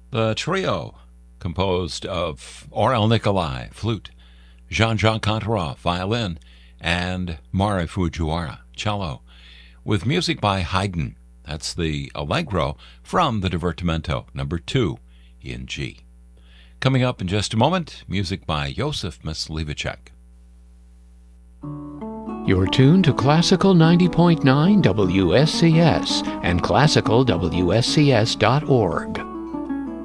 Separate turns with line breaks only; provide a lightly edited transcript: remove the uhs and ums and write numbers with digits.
The trio, composed of Aurel Nicolai, flute, Jean-Jacques Cantoral, violin, and Mari Fujiwara, cello, with music by Haydn. That's the Allegro from the Divertimento, number 2 in G. Coming up in just a moment, music by Josef Myslivacek.
You're tuned to Classical 90.9 WSCS and classicalwscs.org.